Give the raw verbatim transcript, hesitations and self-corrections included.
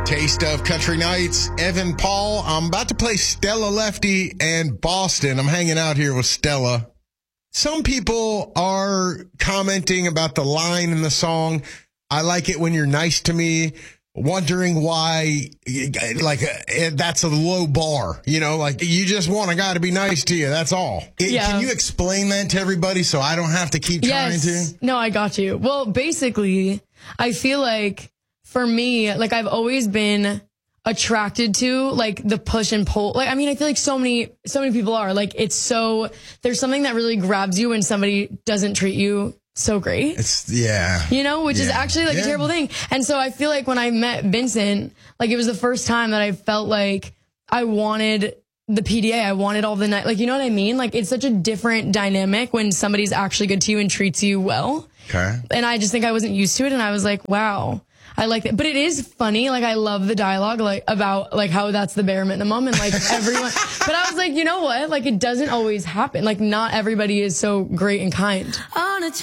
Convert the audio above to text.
Taste of Country Nights, Evan Paul. I'm about to play Stella Lefty and Boston. I'm hanging out here with Stella. Some people are commenting about the line in the song, I like it when you're nice to me, wondering why, like, uh, that's a low bar. You know, like, you just want a guy to be nice to you. That's all. It, yeah. Can you explain that to everybody so I don't have to keep yes. trying to? No, I got you. Well, basically, I feel like for me, like, I've always been attracted to, like, the push and pull. Like, I mean, I feel like so many, so many people are. Like, it's so, there's something that really grabs you when somebody doesn't treat you so great. It's, yeah. You know, which yeah. is actually, like, yeah. a terrible thing. And so I feel like when I met Vincent, like, it was the first time that I felt like I wanted the P D A. I wanted all the night. Like, you know what I mean? Like, it's such a different dynamic when somebody's actually good to you and treats you well. Okay. And I just think I wasn't used to it. And I was like, wow. I like it. But it is funny. Like, I love the dialogue, like, about, like, how that's the bare minimum and, like, everyone. But I was like, you know what? Like, it doesn't always happen. Like, not everybody is so great and kind. On a